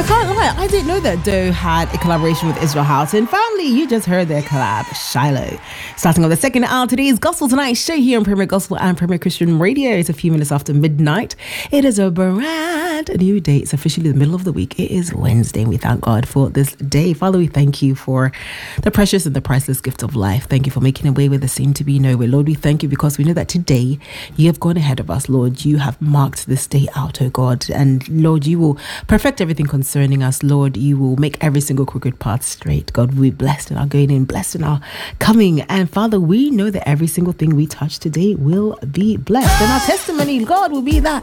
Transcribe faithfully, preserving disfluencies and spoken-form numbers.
I can't lie, I didn't know that Doe had a collaboration with Israel Houghton. Family, you just heard their collab, Shiloh. Starting on the second hour, today's Gospel Tonight show here on Premier Gospel and Premier Christian Radio. It's a few minutes after midnight. It is a brand new day. It's officially the middle of the week. It is Wednesday, and we thank God for this day. Father, we thank you for the precious and the priceless gift of life. Thank you for making a way where there seemed to be no way. Lord, we thank you because we know that today you have gone ahead of us. Lord, you have marked this day out, oh God. And Lord, you will perfect everything concerning us. Lord, you will make every single crooked path straight. God, we be blessed in our going in, blessed in our coming. And Father, we know that every single thing we touch today will be blessed. And our testimony, God, will be that